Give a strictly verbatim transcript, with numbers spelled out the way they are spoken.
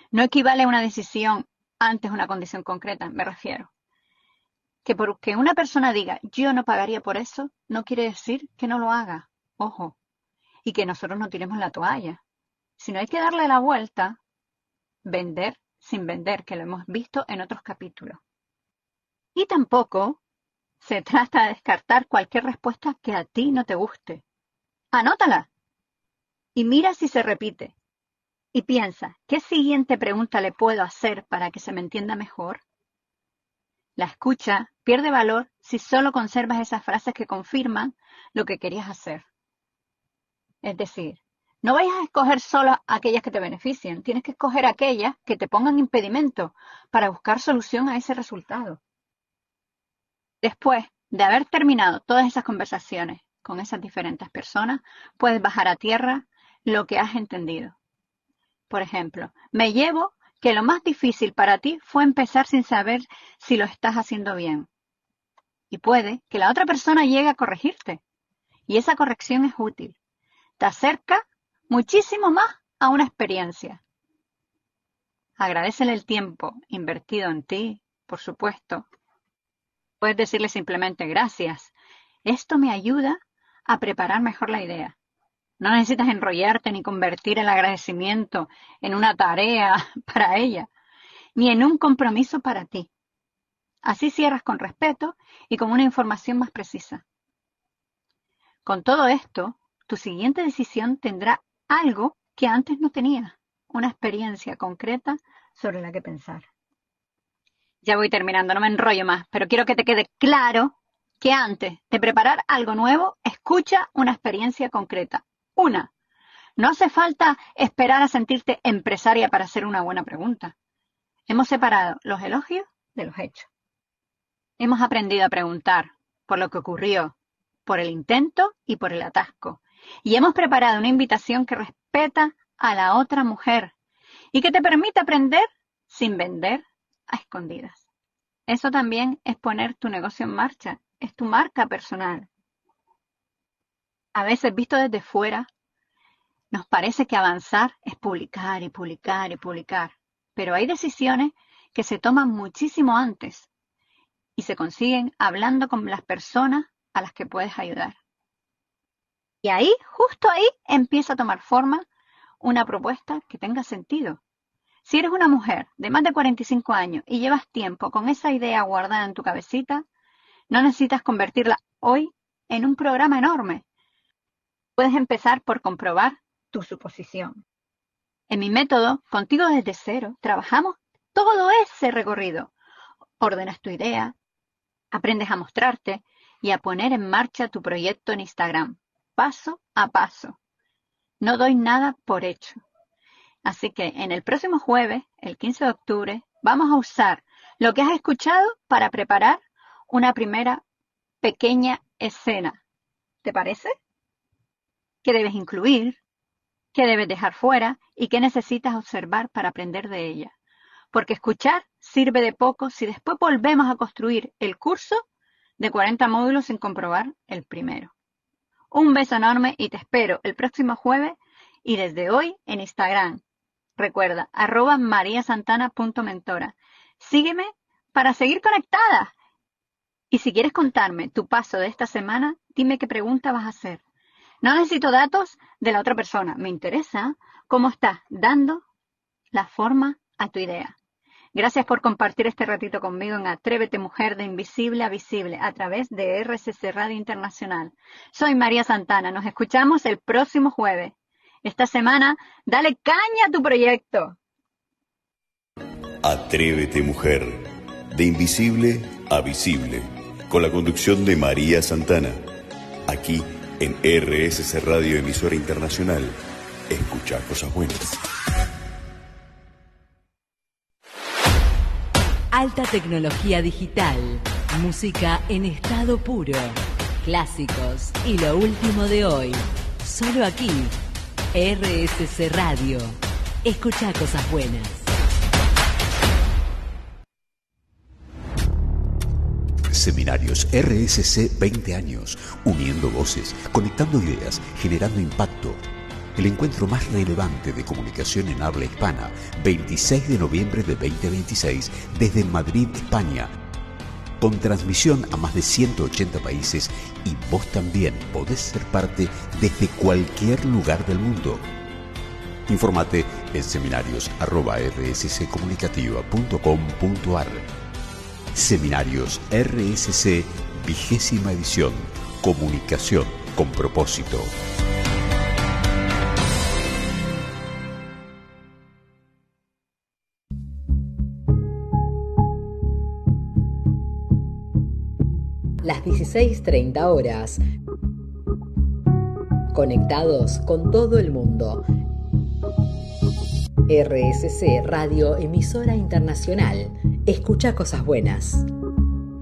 No equivale a una decisión antes una condición concreta, me refiero. Que porque una persona diga yo no pagaría por eso, no quiere decir que no lo haga. Ojo. Y que nosotros no tiremos la toalla. Sino hay que darle la vuelta, vender sin vender, que lo hemos visto en otros capítulos. Y tampoco se trata de descartar cualquier respuesta que a ti no te guste. Anótala y mira si se repite. Y piensa, ¿qué siguiente pregunta le puedo hacer para que se me entienda mejor? La escucha pierde valor si solo conservas esas frases que confirman lo que querías hacer. Es decir, no vayas a escoger solo aquellas que te beneficien, tienes que escoger aquellas que te pongan impedimento para buscar solución a ese resultado. Después de haber terminado todas esas conversaciones con esas diferentes personas, puedes bajar a tierra lo que has entendido. Por ejemplo, me llevo que lo más difícil para ti fue empezar sin saber si lo estás haciendo bien. Y puede que la otra persona llegue a corregirte. Y esa corrección es útil. Te acerca muchísimo más a una experiencia. Agradécele el tiempo invertido en ti, por supuesto. Puedes decirle simplemente gracias. Esto me ayuda a preparar mejor la idea. No necesitas enrollarte ni convertir el agradecimiento en una tarea para ella, ni en un compromiso para ti. Así cierras con respeto y con una información más precisa. Con todo esto, tu siguiente decisión tendrá algo que antes no tenías, una experiencia concreta sobre la que pensar. Ya voy terminando, no me enrollo más, pero quiero que te quede claro que antes de preparar algo nuevo, escucha una experiencia concreta. Una, no hace falta esperar a sentirte empresaria para hacer una buena pregunta. Hemos separado los elogios de los hechos. Hemos aprendido a preguntar por lo que ocurrió, por el intento y por el atasco. Y hemos preparado una invitación que respeta a la otra mujer y que te permite aprender sin vender a escondidas. Eso también es poner tu negocio en marcha, es tu marca personal. A veces, visto desde fuera, nos parece que avanzar es publicar y publicar y publicar, pero hay decisiones que se toman muchísimo antes y se consiguen hablando con las personas a las que puedes ayudar. Y ahí, justo ahí, empieza a tomar forma una propuesta que tenga sentido. Si eres una mujer de más de cuarenta y cinco años y llevas tiempo con esa idea guardada en tu cabecita, no necesitas convertirla hoy en un programa enorme. Puedes empezar por comprobar tu suposición. En mi método, Contigo desde cero, trabajamos todo ese recorrido. Ordenas tu idea, aprendes a mostrarte y a poner en marcha tu proyecto en Instagram, paso a paso. No doy nada por hecho. Así que en el próximo jueves, el quince de octubre, vamos a usar lo que has escuchado para preparar una primera pequeña escena. ¿Te parece? ¿Qué debes incluir? ¿Qué debes dejar fuera? ¿Y qué necesitas observar para aprender de ella? Porque escuchar sirve de poco si después volvemos a construir el curso de cuarenta módulos sin comprobar el primero. Un beso enorme y te espero el próximo jueves y desde hoy en Instagram. Recuerda, arroba mariasantana punto mentora. Sígueme para seguir conectada. Y si quieres contarme tu paso de esta semana, dime qué pregunta vas a hacer. No necesito datos de la otra persona. Me interesa cómo estás dando la forma a tu idea. Gracias por compartir este ratito conmigo en Atrévete Mujer, de Invisible a Visible, a través de R S C Radio Internacional. Soy María Santana. Nos escuchamos el próximo jueves. Esta semana, dale caña a tu proyecto. Atrévete Mujer, de Invisible a Visible, con la conducción de María Santana. Aquí en R S C Radio, emisora internacional. Escucha cosas buenas. Alta tecnología digital, música en estado puro, clásicos y lo último de hoy. Solo aquí, R S C Radio. Escucha cosas buenas. Seminarios R S C veinte años, uniendo voces, conectando ideas, generando impacto. el encuentro más relevante de comunicación en habla hispana, veintiséis de noviembre de veinte veintiséis, desde Madrid, España, con transmisión a más de ciento ochenta países, y vos también podés ser parte desde cualquier lugar del mundo. Informate en seminarios arroba r s c comunicativa punto com punto a r. Seminarios R S C, vigésima edición. Comunicación con propósito. Las dieciséis treinta horas. Conectados con todo el mundo. R S C Radio, emisora internacional. Escucha cosas buenas.